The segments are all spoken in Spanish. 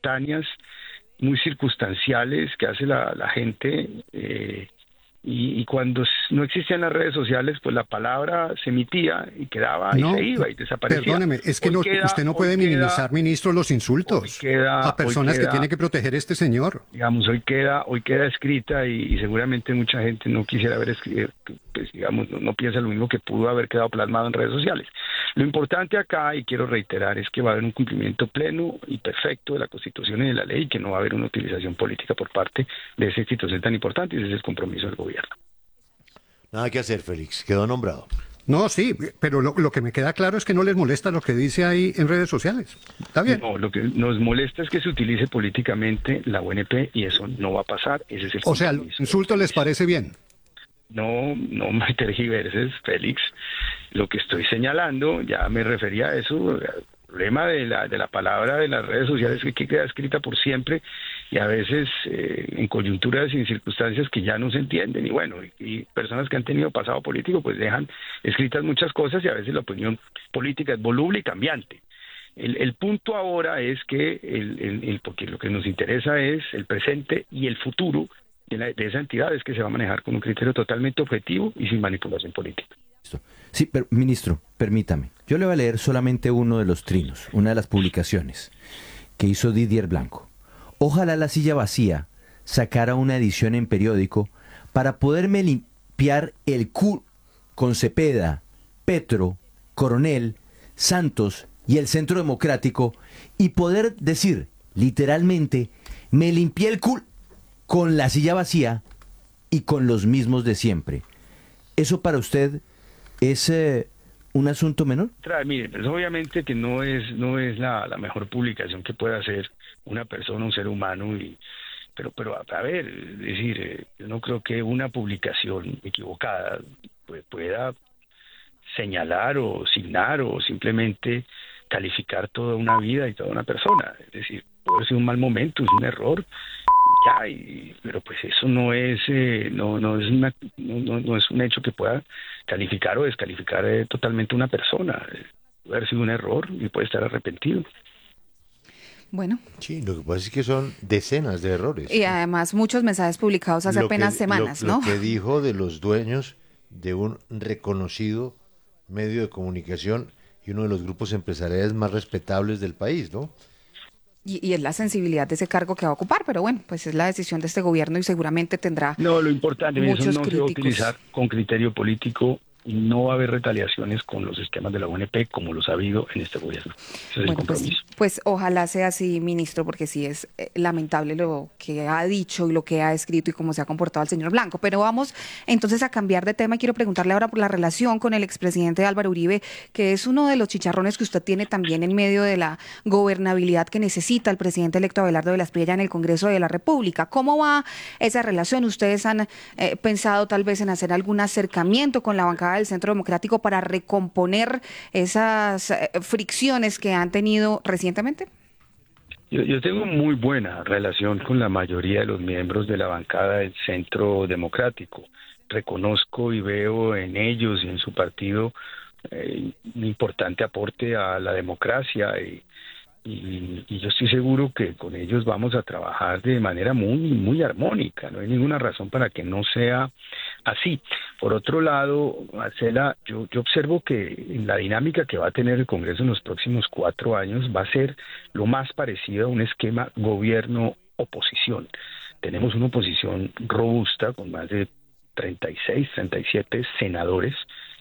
momentáneas, muy circunstanciales que hace la gente, y cuando no existían las redes sociales, pues la palabra se emitía y quedaba y No, se iba y desaparecía. perdóneme, es que usted no puede minimizar, ministro, los insultos a personas que tiene que proteger este señor. Digamos, hoy queda escrita y seguramente mucha gente no quisiera haber escrito, pues digamos, no piensa lo mismo, que pudo haber quedado plasmado en redes sociales. Lo importante acá, y quiero reiterar, es que va a haber un cumplimiento pleno y perfecto de la Constitución y de la ley, que no va a haber una utilización política por parte de esa institución tan importante, y ese es el compromiso del gobierno. Nada que hacer, Félix, quedó nombrado. No, sí, pero lo que me queda claro es que no les molesta lo que dice ahí en redes sociales. ¿Está bien? No, lo que nos molesta es que se utilice políticamente la UNP, y eso no va a pasar. Ese es el O sea, ¿el compromiso. insulto les parece bien? No me tergiverses, Félix. Lo que estoy señalando, ya me refería a eso. El problema de la palabra de las redes sociales es que queda escrita por siempre, y a veces en coyunturas y en circunstancias que ya no se entienden, y bueno, y personas que han tenido pasado político pues dejan escritas muchas cosas, y a veces la opinión política es voluble y cambiante. El punto ahora es que porque lo que nos interesa es el presente y el futuro de esa entidad, es que se va a manejar con un criterio totalmente objetivo y sin manipulación política. Sí, pero, ministro, permítame. Yo le voy a leer solamente uno de los trinos, una de las publicaciones que hizo Didier Blanco. Ojalá la silla vacía sacara una edición en periódico para poderme limpiar el cu con Cepeda, Petro, Coronel, Santos y el Centro Democrático, y poder decir, literalmente, me limpié el cu con la silla vacía y con los mismos de siempre. ¿Eso para usted es un asunto menor? Mire, pues obviamente que no es la mejor publicación que pueda hacer una persona, un ser humano, pero a ver, es decir, yo no creo que una publicación equivocada pueda señalar o signar o simplemente calificar toda una vida y toda una persona. Es decir, puede ser un mal momento, es un error, pero pues eso no es un hecho que pueda calificar o descalificar totalmente una persona. Puede haber sido un error y puede estar arrepentido. Bueno. Sí, lo que pasa es que son decenas de errores. Y además muchos mensajes publicados hace apenas semanas, ¿no? Lo que dijo de los dueños de un reconocido medio de comunicación y uno de los grupos empresariales más respetables del país, ¿no? Y es la sensibilidad de ese cargo que va a ocupar, pero bueno, pues es la decisión de este gobierno y seguramente tendrá lo importante es muchos eso no críticos. se va a utilizar con criterio político, y no va a haber retaliaciones con los esquemas de la UNP como los ha habido en este gobierno. Ese es el compromiso. Pues ojalá sea así, ministro, porque sí es lamentable lo que ha dicho y lo que ha escrito y cómo se ha comportado el señor Blanco. Pero vamos entonces a cambiar de tema y quiero preguntarle ahora por la relación con el expresidente Álvaro Uribe, que es uno de los chicharrones que usted tiene también en medio de la gobernabilidad que necesita el presidente electo Abelardo de la Espriella en el Congreso de la República. ¿Cómo va esa relación? ¿Ustedes han pensado tal vez en hacer algún acercamiento con la bancada del Centro Democrático para recomponer esas fricciones que han tenido recientemente? Yo tengo muy buena relación con la mayoría de los miembros de la bancada del Centro Democrático. Reconozco y veo en ellos y en su partido un importante aporte a la democracia, y yo estoy seguro que con ellos vamos a trabajar de manera muy armónica. No hay ninguna razón para que no sea así. Por otro lado, Marcela, yo observo que la dinámica que va a tener el Congreso en los próximos 4 años va a ser lo más parecido a un esquema gobierno-oposición. Tenemos una oposición robusta con más de 36, 37 senadores.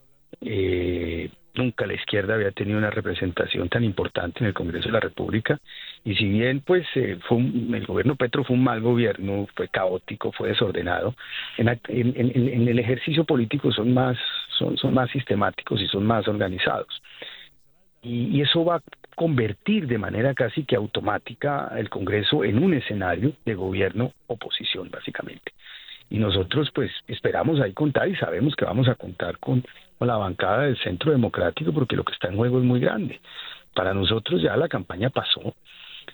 Nunca la izquierda había tenido una representación tan importante en el Congreso de la República, y si bien pues el gobierno Petro fue un mal gobierno, fue caótico, fue desordenado, en el ejercicio político son más sistemáticos y son más organizados, y eso va a convertir de manera casi que automática el Congreso en un escenario de gobierno-oposición, básicamente. Y nosotros pues esperamos ahí contar, y sabemos que vamos a contar con la bancada del Centro Democrático, porque lo que está en juego es muy grande. Para nosotros ya la campaña pasó.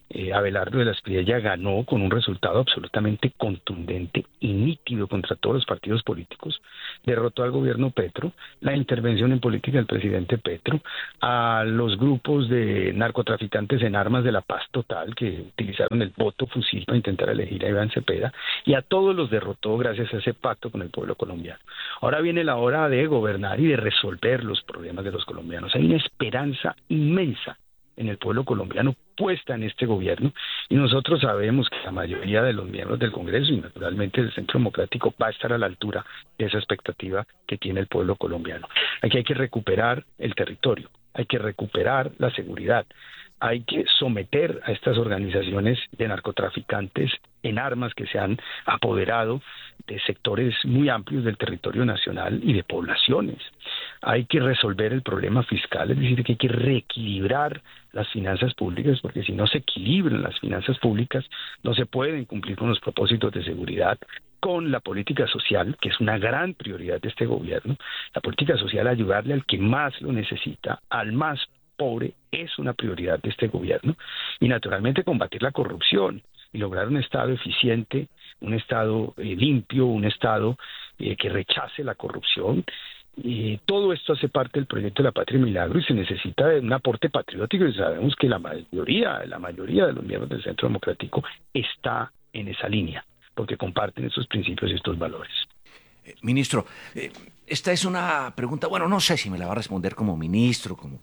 Abelardo de la Espriella ganó con un resultado absolutamente contundente y nítido contra todos los partidos políticos, derrotó al gobierno Petro, la intervención en política del presidente Petro, a los grupos de narcotraficantes en armas de la Paz Total que utilizaron el voto fusil para intentar elegir a Iván Cepeda, y a todos los derrotó gracias a ese pacto con el pueblo colombiano. Ahora viene la hora de gobernar y de resolver los problemas de los colombianos. Hay una esperanza inmensa en el pueblo colombiano puesta en este gobierno, y nosotros sabemos que la mayoría de los miembros del Congreso y naturalmente del Centro Democrático va a estar a la altura de esa expectativa que tiene el pueblo colombiano. Aquí hay que recuperar el territorio, hay que recuperar la seguridad, hay que someter a estas organizaciones de narcotraficantes en armas que se han apoderado de sectores muy amplios del territorio nacional y de poblaciones. Hay que resolver el problema fiscal, es decir, que hay que reequilibrar las finanzas públicas, porque si no se equilibran las finanzas públicas, no se pueden cumplir con los propósitos de seguridad, con la política social, que es una gran prioridad de este gobierno. La política social, ayudarle al que más lo necesita, al más pobre, es una prioridad de este gobierno, y naturalmente combatir la corrupción y lograr un Estado eficiente, un Estado limpio, un Estado que rechace la corrupción. Y todo esto hace parte del proyecto de la Patria Milagro y se necesita de un aporte patriótico, y sabemos que la mayoría de los miembros del Centro Democrático está en esa línea, porque comparten esos principios y estos valores. Ministro, esta es una pregunta, bueno, no sé si me la va a responder como ministro, como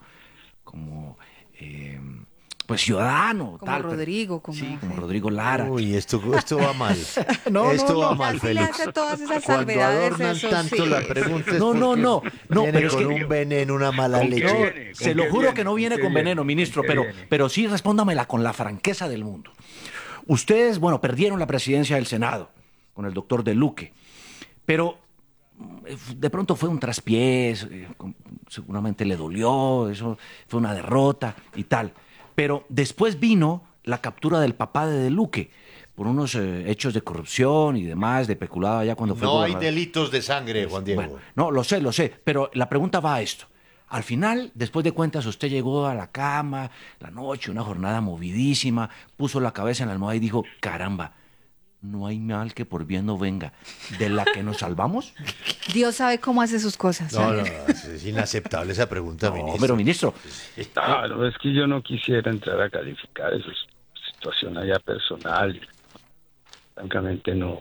pues ciudadano, como tal, Rodrigo, sí, como Rodrigo Lara. Uy, esto va mal. No, va mal, Félix. Le hace todas esas Cuando salvedades, adornan eso tanto sí. la pregunta es No, viene pero es con que un veneno, una mala leche. Se lo juro que no viene con veneno, ministro, pero sí respóndamela con la franqueza del mundo. Ustedes, bueno, perdieron la presidencia del Senado con el doctor De Luque, pero de pronto fue un traspiés, seguramente le dolió, eso fue una derrota y tal. Pero después vino la captura del papá de Luque por unos hechos de corrupción y demás, de peculado allá cuando fue No hay gobernador. delitos de sangre, Juan Diego. Bueno, no, lo sé, pero la pregunta va a esto. Al final, después de cuentas, usted llegó a la cama, la noche, una jornada movidísima, puso la cabeza en la almohada y dijo, caramba, no hay mal que por bien no venga. ¿De la que nos salvamos? Dios sabe cómo hace sus cosas. No, es inaceptable esa pregunta, ministro. Pero, ministro. Claro, es que yo no quisiera entrar a calificar, eso es situación allá personal. Francamente no.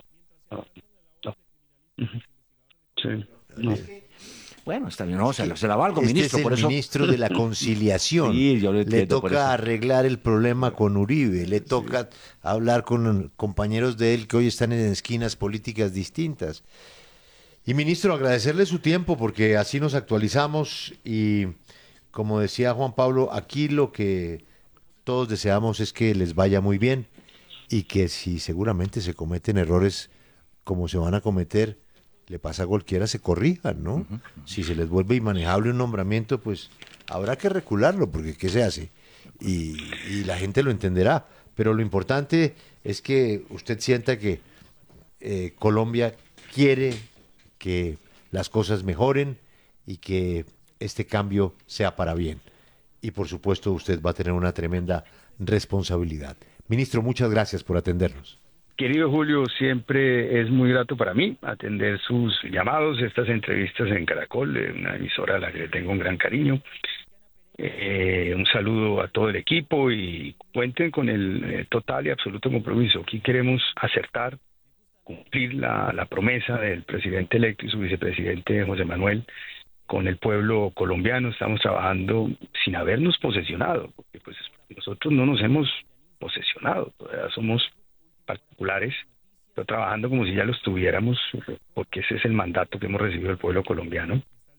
Sí, no. Bueno, está bien, no, se la valgo, ministro. Es el por eso... ministro de la conciliación. Sí, yo le toca arreglar el problema con Uribe, le toca hablar con compañeros de él que hoy están en esquinas políticas distintas. Y ministro, agradecerle su tiempo porque así nos actualizamos y como decía Juan Pablo, aquí lo que todos deseamos es que les vaya muy bien y que si seguramente se cometen errores como se van a cometer, le pasa a cualquiera, se corrijan, ¿no? Uh-huh. Si se les vuelve inmanejable un nombramiento, pues habrá que recularlo, porque ¿qué se hace? Y la gente lo entenderá. Pero lo importante es que usted sienta que Colombia quiere que las cosas mejoren y que este cambio sea para bien. Y por supuesto usted va a tener una tremenda responsabilidad. Ministro, muchas gracias por atendernos. Querido Julio, siempre es muy grato para mí atender sus llamados, estas entrevistas en Caracol, una emisora a la que le tengo un gran cariño. Un saludo a todo el equipo y cuenten con el total y absoluto compromiso. Aquí queremos acertar, cumplir la promesa del presidente electo y su vicepresidente José Manuel con el pueblo colombiano. Estamos trabajando sin habernos posesionado, porque pues nosotros no nos hemos posesionado, todavía somos particulares, pero trabajando como si ya los tuviéramos, porque ese es el mandato que hemos recibido del pueblo colombiano.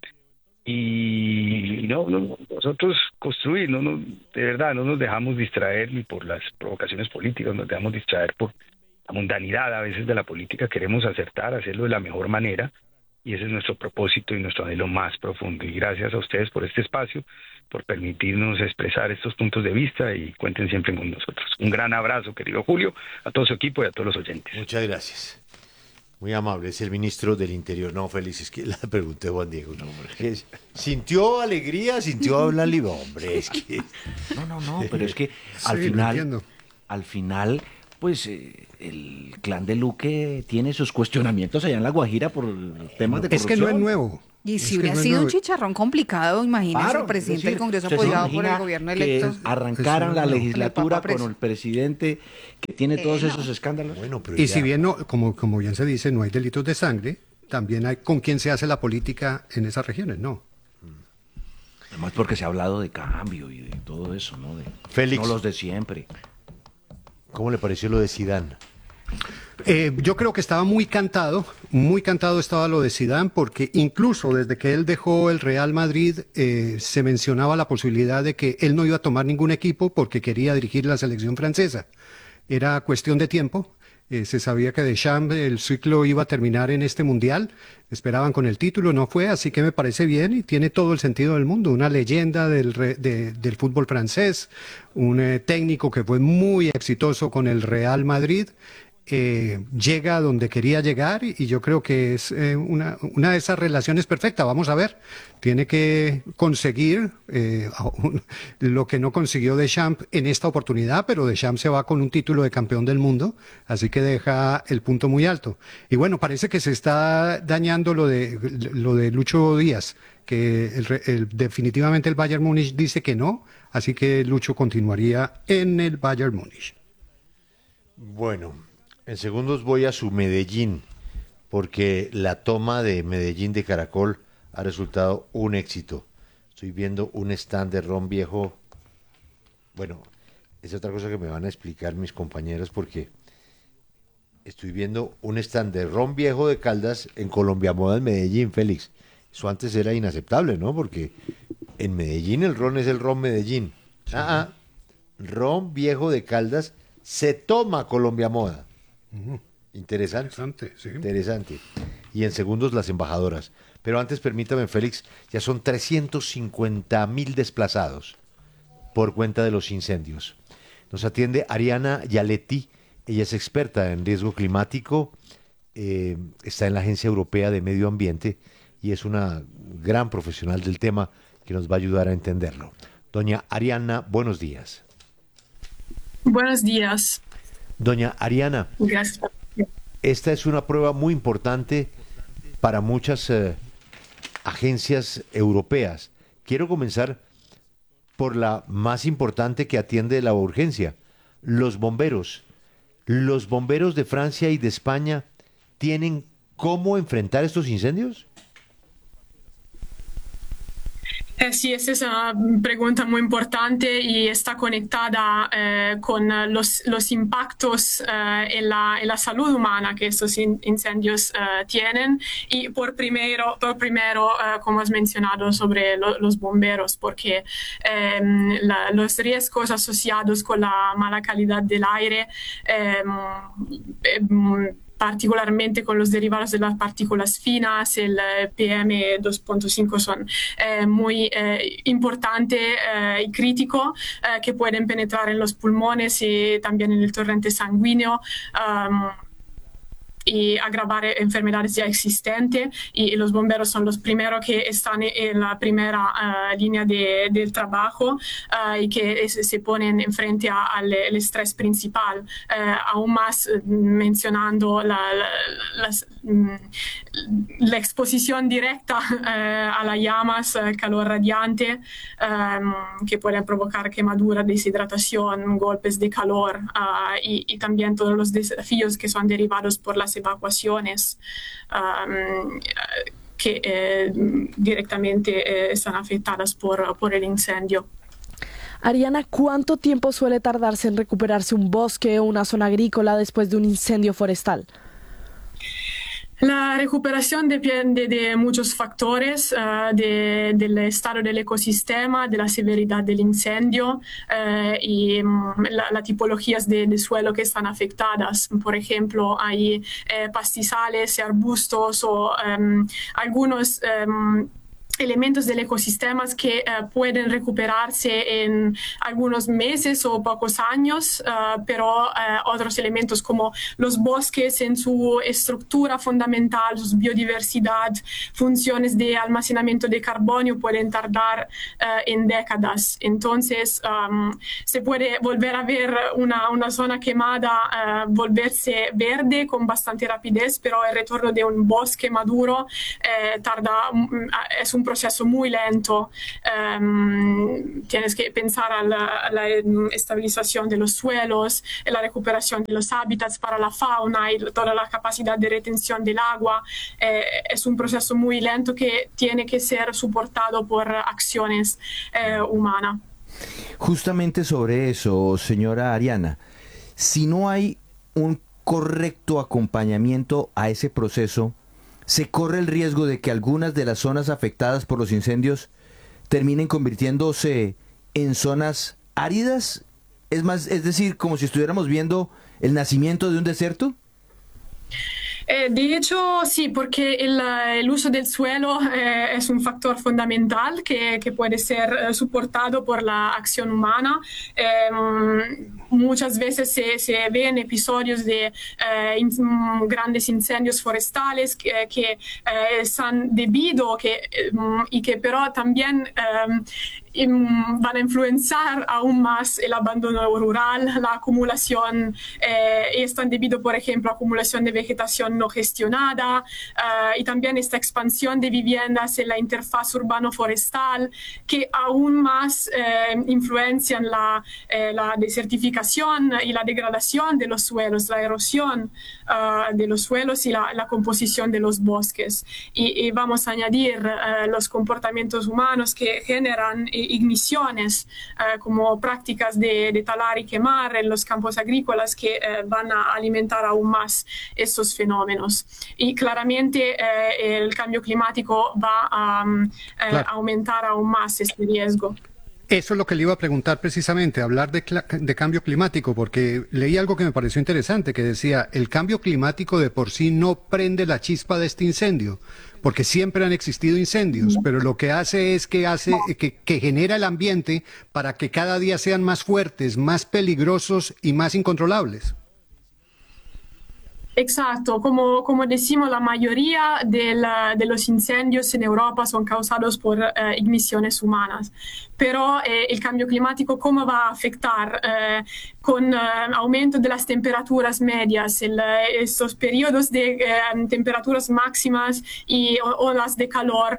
Y nosotros construir, de verdad, no nos dejamos distraer ni por las provocaciones políticas, nos dejamos distraer por la mundanidad a veces de la política. Queremos acertar, hacerlo de la mejor manera, y ese es nuestro propósito y nuestro anhelo más profundo. Y gracias a ustedes por este espacio, por permitirnos expresar estos puntos de vista, y cuenten siempre con nosotros. Un gran abrazo, querido Julio, a todo su equipo y a todos los oyentes. Muchas gracias. Muy amable, es el ministro del Interior. No, Félix, es que la pregunté a Juan Diego. No, ¿sintió alegría? ¿Sintió hablar libre? Hombre, es que... No, pero es que al final... al final, pues el clan de Luque tiene sus cuestionamientos allá en La Guajira por temas de corrupción. Es que no es nuevo. Y si hubiera sido un chicharrón complicado, imagínese el presidente del Congreso apoyado por el gobierno electo. Que arrancaran la legislatura con el presidente que tiene todos esos escándalos. Bueno, pero y si bien, no, como bien se dice, no hay delitos de sangre, también hay con quién se hace la política en esas regiones, ¿no? Además porque se ha hablado de cambio y de todo eso, ¿no? Félix. No los de siempre. ¿Cómo le pareció lo de Zidane? Yo creo que estaba muy cantado estaba lo de Zidane, porque incluso desde que él dejó el Real Madrid se mencionaba la posibilidad de que él no iba a tomar ningún equipo porque quería dirigir la selección francesa. Era cuestión de tiempo. Se sabía que Deschamps el ciclo iba a terminar en este mundial, esperaban con el título, no fue, así que me parece bien y tiene todo el sentido del mundo, una leyenda del fútbol francés, un técnico que fue muy exitoso con el Real Madrid, llega a donde quería llegar y yo creo que es una de esas relaciones perfectas. Vamos a ver, tiene que conseguir lo que no consiguió Deschamps en esta oportunidad, pero Deschamps se va con un título de campeón del mundo, así que deja el punto muy alto. Y bueno, parece que se está dañando lo de Lucho Díaz, que definitivamente el Bayern Múnich dice que no, así que Lucho continuaría en el Bayern Múnich. Bueno, en segundos voy a su Medellín, porque la toma de Medellín de Caracol ha resultado un éxito. Estoy viendo un stand de ron viejo. Bueno, es otra cosa que me van a explicar mis compañeros, porque estoy viendo un stand de ron viejo de Caldas en Colombia Moda en Medellín, Félix. Eso antes era inaceptable, ¿no? Porque en Medellín el ron es el ron Medellín. Sí. Ron viejo de Caldas se toma Colombia Moda. Interesante, sí. Interesante. Y en segundos las embajadoras. Pero antes permítame, Félix, ya son 350.000 desplazados por cuenta de los incendios. Nos atiende Ariana Yaletti, ella es experta en riesgo climático, está en la Agencia Europea de Medio Ambiente y es una gran profesional del tema que nos va a ayudar a entenderlo. Doña Ariana, buenos días. Buenos días. Doña Ariana, gracias. Esta es una prueba muy importante para muchas agencias europeas. Quiero comenzar por la más importante que atiende la urgencia, los bomberos. ¿Los bomberos de Francia y de España tienen cómo enfrentar estos incendios? Sí, esa es una pregunta muy importante y está conectada con los impactos en la salud humana que estos incendios tienen y por primero, como has mencionado, sobre los bomberos, porque los riesgos asociados con la mala calidad del aire particularmente con los derivados de las partículas finas, el PM2.5 son muy importante y crítico, que pueden penetrar en los pulmones y también en el torrente sanguíneo. Y agravar enfermedades ya existentes y los bomberos son los primeros que están en la primera línea del trabajo y que se ponen enfrente al estrés principal, aún más mencionando la exposición directa a las llamas, calor radiante, que pueden provocar quemadura, deshidratación, golpes de calor y también todos los desafíos que son derivados por las evacuaciones que directamente están afectadas por el incendio. Ariana, ¿cuánto tiempo suele tardarse en recuperarse un bosque o una zona agrícola después de un incendio forestal? La recuperación depende de muchos factores, del estado del ecosistema, de la severidad del incendio y las tipologías de suelo que están afectadas. Por ejemplo, hay pastizales y arbustos o algunos elementos del ecosistema que pueden recuperarse en algunos meses o pocos años, pero otros elementos como los bosques en su estructura fundamental, su biodiversidad, funciones de almacenamiento de carbonio pueden tardar en décadas. Entonces se puede volver a ver una zona quemada volverse verde con bastante rapidez, pero el retorno de un bosque maduro es un proceso muy lento. Tienes que pensar a la estabilización de los suelos, la recuperación de los hábitats para la fauna y toda la capacidad de retención del agua. Es un proceso muy lento que tiene que ser soportado por acciones humanas. Justamente sobre eso, señora Ariana, si no hay un correcto acompañamiento a ese proceso, ¿se corre el riesgo de que algunas de las zonas afectadas por los incendios terminen convirtiéndose en zonas áridas? Es decir, como si estuviéramos viendo el nacimiento de un desierto. De hecho, sí, porque el uso del suelo es un factor fundamental que puede ser soportado por la acción humana. Muchas veces se ven episodios de grandes incendios forestales que son debido y que pero también van a influenciar aún más el abandono rural, la acumulación, están debido, por ejemplo, a acumulación de vegetación no gestionada y también esta expansión de viviendas en la interfaz urbano-forestal que aún más influencian la desertificación y la degradación de los suelos, la erosión de los suelos y la composición de los bosques. Y vamos a añadir los comportamientos humanos que generan igniciones como prácticas de talar y quemar en los campos agrícolas que van a alimentar aún más estos fenómenos. Y claramente el cambio climático va a aumentar aún más este riesgo. Eso es lo que le iba a preguntar precisamente, hablar de cambio climático, porque leí algo que me pareció interesante, que decía, el cambio climático de por sí no prende la chispa de este incendio, porque siempre han existido incendios, pero lo que hace es que genera el ambiente para que cada día sean más fuertes, más peligrosos y más incontrolables. Exacto, como decimos, la mayoría de los incendios en Europa son causados por igniciones humanas, pero el cambio climático, ¿cómo va a afectar? Con aumento de las temperaturas medias, estos periodos de temperaturas máximas y olas de calor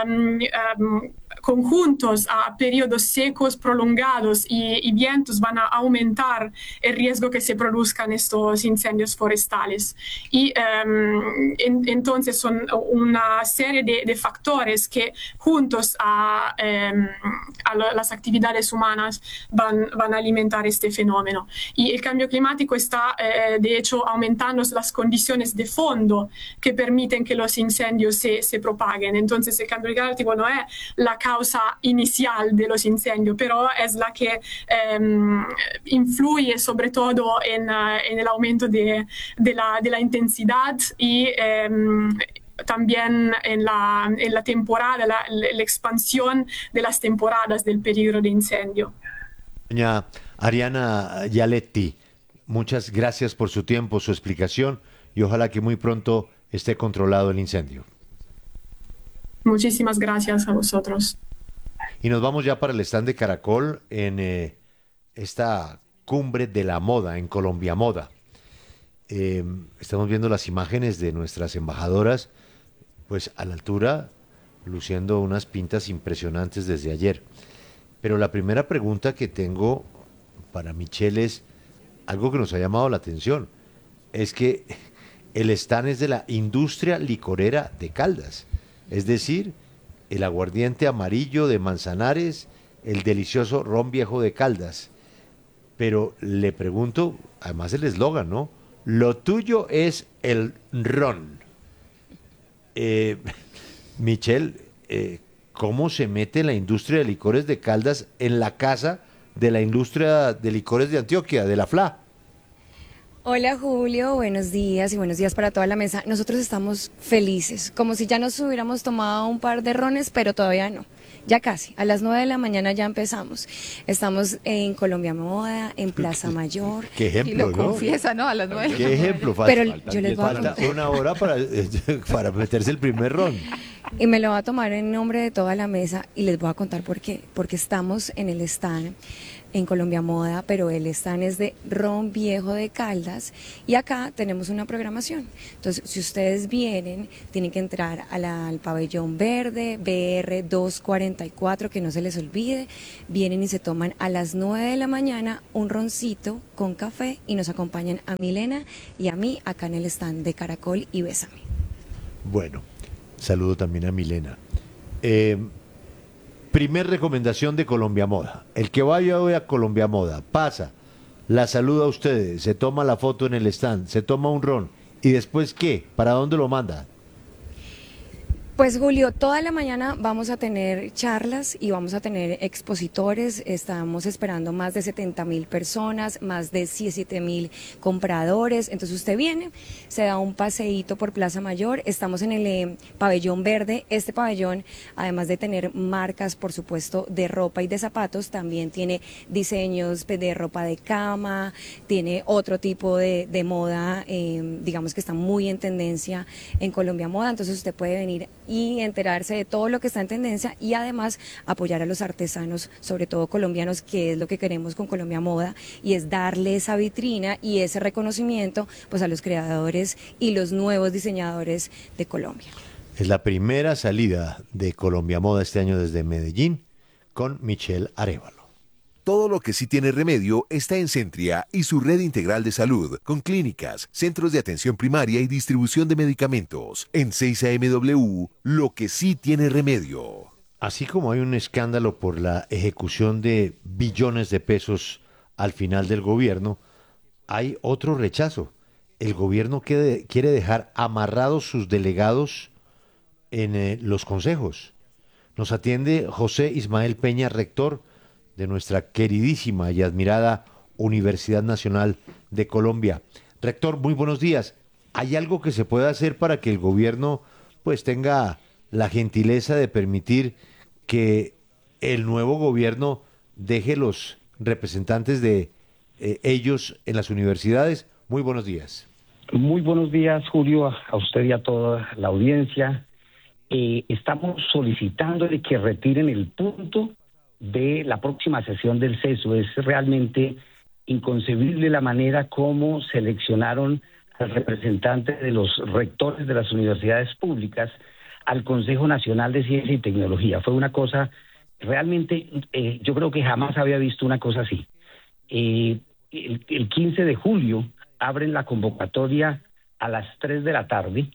conjuntos a periodos secos prolongados y vientos van a aumentar el riesgo que se produzcan estos incendios forestales. Y entonces son una serie de factores que juntos a las actividades humanas van a alimentar este fenómeno. Y el cambio climático está, de hecho, aumentando las condiciones de fondo que permiten que los incendios se propaguen. Entonces, el cambio climático no es la causa inicial de los incendios, pero es la que influye sobre todo en el aumento de la intensidad y también en la temporada, la expansión de las temporadas del peligro de incendio. Doña Ariana Gialetti, muchas gracias por su tiempo, su explicación y ojalá que muy pronto esté controlado el incendio. Muchísimas gracias a vosotros. Y nos vamos ya para el stand de Caracol en esta cumbre de la moda, en Colombia Moda. Estamos viendo las imágenes de nuestras embajadoras, pues a la altura, luciendo unas pintas impresionantes desde ayer. Pero la primera pregunta que tengo para Michelle es algo que nos ha llamado la atención. Es que el stand es de la industria licorera de Caldas, es decir, el aguardiente amarillo de Manzanares, el delicioso ron viejo de Caldas. Pero le pregunto, además el eslogan, ¿no? Lo tuyo es el ron. Michelle, ¿cómo se mete la industria de licores de Caldas en la casa de la industria de licores de Antioquia, de la FLA? Hola Julio, buenos días y buenos días para toda la mesa. Nosotros estamos felices, como si ya nos hubiéramos tomado un par de rones, pero todavía no. Ya casi, a las 9 de la mañana ya empezamos. Estamos en Colombia Moda, en Plaza Mayor. Qué ejemplo, Y lo ¿no? confiesa, ¿no? A las 9. Qué ejemplo. Pero yo les voy a Falta contar. una hora para meterse el primer ron. Y me lo voy a tomar en nombre de toda la mesa y les voy a contar por qué. Porque estamos en el stand en Colombia Moda, pero el stand es de ron viejo de Caldas y acá tenemos una programación. Entonces, si ustedes vienen, tienen que entrar al pabellón verde, BR 244, que no se les olvide. Vienen y se toman a las 9 de la mañana un roncito con café y nos acompañan a Milena y a mí acá en el stand de Caracol y Bésame. Bueno, saludo también a Milena. Primer recomendación de Colombia Moda. El que vaya hoy a Colombia Moda, pasa, la saluda a ustedes, se toma la foto en el stand, se toma un ron. ¿Y después qué? ¿Para dónde lo manda? Pues Julio, toda la mañana vamos a tener charlas y vamos a tener expositores. Estamos esperando más de 70.000 personas, más de 17.000 compradores. Entonces usted viene, se da un paseíto por Plaza Mayor. Estamos en el pabellón verde. Este pabellón, además de tener marcas, por supuesto, de ropa y de zapatos, también tiene diseños de ropa de cama, tiene otro tipo de moda, digamos que está muy en tendencia en Colombia Moda. Entonces usted puede venir y enterarse de todo lo que está en tendencia y además apoyar a los artesanos, sobre todo colombianos, que es lo que queremos con Colombia Moda, y es darle esa vitrina y ese reconocimiento pues a los creadores y los nuevos diseñadores de Colombia. Es la primera salida de Colombia Moda este año desde Medellín con Michelle Arévalo. Todo lo que sí tiene remedio está en Centria y su red integral de salud, con clínicas, centros de atención primaria y distribución de medicamentos. En 6AMW, lo que sí tiene remedio. Así como hay un escándalo por la ejecución de billones de pesos al final del gobierno, hay otro rechazo. El gobierno quiere dejar amarrados sus delegados en los consejos. Nos atiende José Ismael Peña, rector de nuestra queridísima y admirada Universidad Nacional de Colombia. Rector, muy buenos días. ¿Hay algo que se pueda hacer para que el gobierno pues tenga la gentileza de permitir que el nuevo gobierno deje los representantes de ellos en las universidades? Muy buenos días. Muy buenos días, Julio, a usted y a toda la audiencia. Estamos solicitándole que retiren el punto de la próxima sesión del CESU. Es realmente inconcebible la manera como seleccionaron al representante de los rectores de las universidades públicas al Consejo Nacional de Ciencia y Tecnología. Fue una cosa realmente, yo creo que jamás había visto una cosa así. El 15 de julio abren la convocatoria a las 3 de la tarde,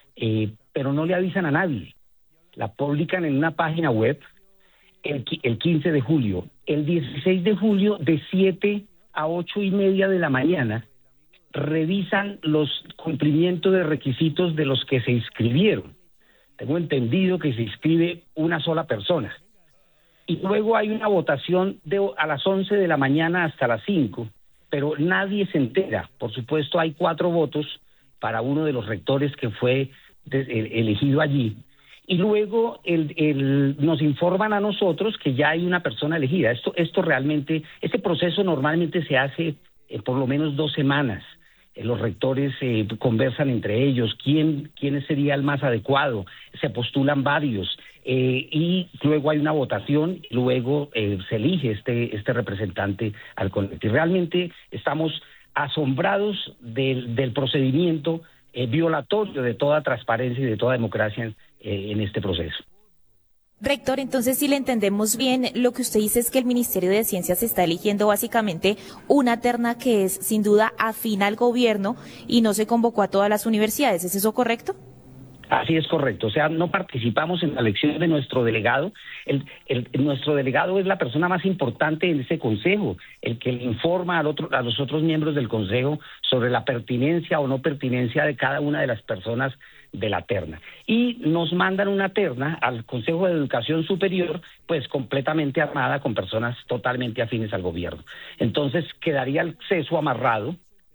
pero no le avisan a nadie. La publican en una página web el 15 de julio. El 16 de julio, de 7 a 8:30 de la mañana, revisan los cumplimientos de requisitos de los que se inscribieron. Tengo entendido que se inscribe una sola persona. Y luego hay una votación a las 11 de la mañana hasta las 5, pero nadie se entera. Por supuesto, hay 4 votos para uno de los rectores que fue elegido allí. Y luego nos informan a nosotros que ya hay una persona elegida. Esto realmente, este proceso normalmente se hace por lo menos 2 semanas. Los rectores conversan entre ellos, quién sería el más adecuado, se postulan varios, y luego hay una votación, y luego se elige este representante al CONECT. Y realmente estamos asombrados del procedimiento violatorio de toda transparencia y de toda democracia en este proceso. Rector, entonces si le entendemos bien, lo que usted dice es que el Ministerio de Ciencias está eligiendo básicamente una terna que es sin duda afín al gobierno y no se convocó a todas las universidades, ¿es eso correcto? Así es correcto, o sea, no participamos en la elección de nuestro delegado. Nuestro delegado es la persona más importante en ese consejo, el que le informa a los otros miembros del consejo sobre la pertinencia o no pertinencia de cada una de las personas de la terna. Y nos mandan una terna al Consejo de Educación Superior, pues completamente armada con personas totalmente afines al gobierno. Entonces quedaría el CESU amarrado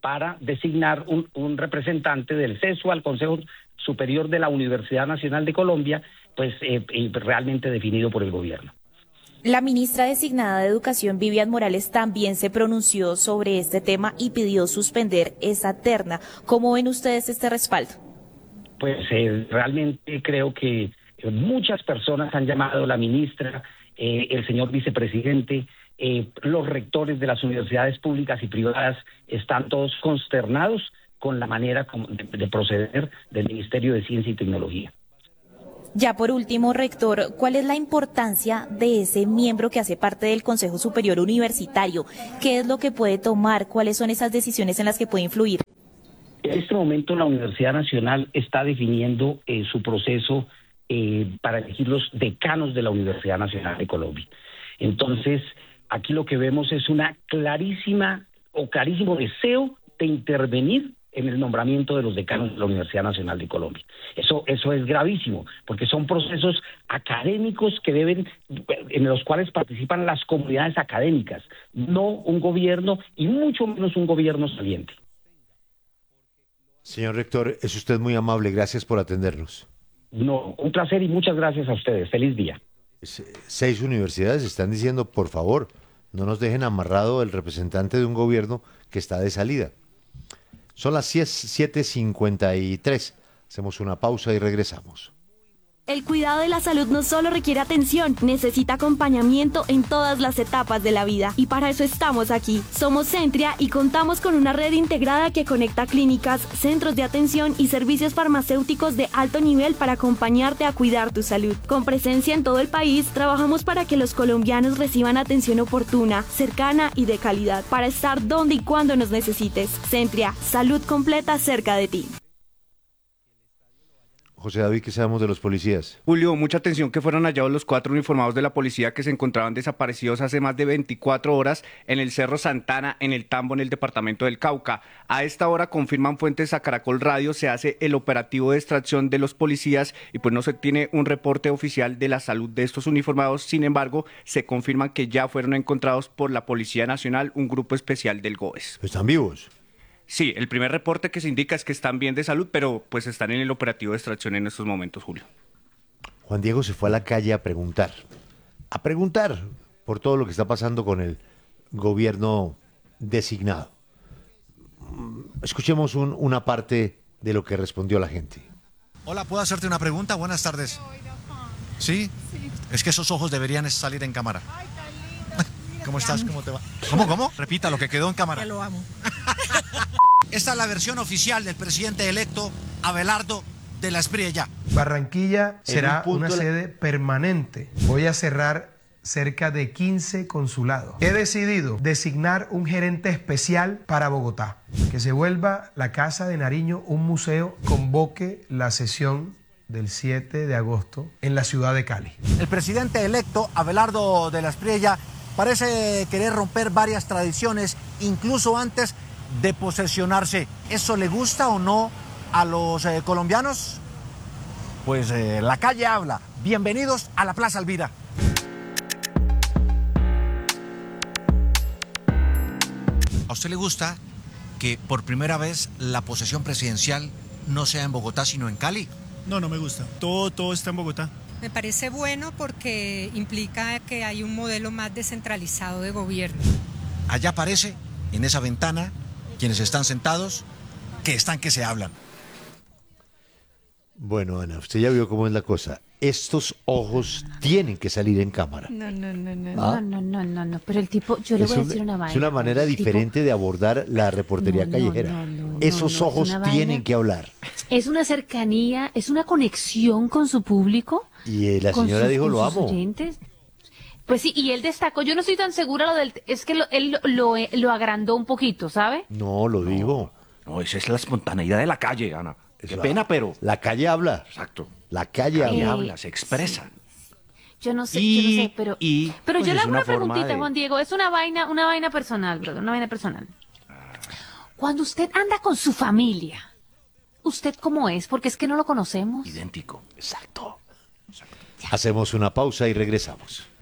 para designar un representante del CESU al Consejo Superior de la Universidad Nacional de Colombia, pues realmente definido por el gobierno. La ministra designada de Educación, Vivian Morales, también se pronunció sobre este tema y pidió suspender esa terna. ¿Cómo ven ustedes este respaldo? Pues realmente creo que muchas personas han llamado a la ministra, el señor vicepresidente, los rectores de las universidades públicas y privadas están todos consternados con la manera de proceder del Ministerio de Ciencia y Tecnología. Ya por último, rector, ¿cuál es la importancia de ese miembro que hace parte del Consejo Superior Universitario? ¿Qué es lo que puede tomar? ¿Cuáles son esas decisiones en las que puede influir? En este momento la Universidad Nacional está definiendo su proceso para elegir los decanos de la Universidad Nacional de Colombia. Entonces, aquí lo que vemos es una clarísimo deseo de intervenir en el nombramiento de los decanos de la Universidad Nacional de Colombia. Eso es gravísimo, porque son procesos académicos en los cuales participan las comunidades académicas, no un gobierno y mucho menos un gobierno saliente. Señor rector, es usted muy amable, gracias por atendernos. No, un placer y muchas gracias a ustedes. Feliz día. 6 universidades están diciendo, por favor, no nos dejen amarrado el representante de un gobierno que está de salida. Son las 7:53. Hacemos una pausa y regresamos. El cuidado de la salud no solo requiere atención, necesita acompañamiento en todas las etapas de la vida. Y para eso estamos aquí. Somos Centria y contamos con una red integrada que conecta clínicas, centros de atención y servicios farmacéuticos de alto nivel para acompañarte a cuidar tu salud. Con presencia en todo el país, trabajamos para que los colombianos reciban atención oportuna, cercana y de calidad, para estar donde y cuando nos necesites. Centria, salud completa cerca de ti. José David, ¿qué sabemos de los policías? Julio, mucha atención que fueron hallados los 4 uniformados de la policía que se encontraban desaparecidos hace más de 24 horas en el Cerro Santana, en el Tambo, en el departamento del Cauca. A esta hora, confirman fuentes a Caracol Radio, se hace el operativo de extracción de los policías y pues no se tiene un reporte oficial de la salud de estos uniformados. Sin embargo, se confirman que ya fueron encontrados por la Policía Nacional, un grupo especial del GOES. ¿Están vivos? Sí, el primer reporte que se indica es que están bien de salud, pero pues están en el operativo de extracción en estos momentos, Julio. Juan Diego se fue a la calle a preguntar por todo lo que está pasando con el gobierno designado. Escuchemos una parte de lo que respondió la gente. Hola, ¿puedo hacerte una pregunta? Buenas tardes. ¿Sí? Es que esos ojos deberían salir en cámara. ¿Cómo estás? ¿Cómo te va? ¿Cómo? Repita lo que quedó en cámara. Ya lo amo. Esta es la versión oficial del presidente electo Abelardo de la Espriella. Barranquilla será una sede permanente. Voy a cerrar cerca de 15 consulados. He decidido designar un gerente especial para Bogotá, que se vuelva la Casa de Nariño un museo, convoque la sesión del 7 de agosto en la ciudad de Cali. El presidente electo Abelardo de la Espriella parece querer romper varias tradiciones, incluso antes de posesionarse. ¿Eso le gusta o no a los colombianos? Pues la calle habla. Bienvenidos a la Plaza Alvira. ¿A usted le gusta que por primera vez la posesión presidencial no sea en Bogotá, sino en Cali? No, no me gusta. Todo está en Bogotá. Me parece bueno porque implica que hay un modelo más descentralizado de gobierno. Allá aparece, en esa ventana, quienes están sentados, que se hablan. Bueno, Ana, usted ya vio cómo es la cosa. Estos ojos tienen que salir en cámara. No. ¿Ah? No. Pero el tipo, yo le voy a decir una vaina. Es una manera diferente de abordar la reportería callejera. Esos ojos tienen que hablar. Es una cercanía, es una conexión con su público. Y la señora dijo, lo amo. Oyentes. Pues sí, y él destacó, yo no estoy tan segura es que él lo agrandó un poquito, ¿sabe? No, lo dijo. No, esa es la espontaneidad de la calle, Ana. Qué pena, pero... La calle habla. Exacto. La calle habla, se expresa. Yo no sé, pero pues yo le hago una preguntita, Juan Diego, es una vaina personal, brother, una vaina personal. Cuando usted anda con su familia, ¿usted cómo es? Porque es que no lo conocemos. Idéntico. Exacto. Hacemos una pausa y regresamos.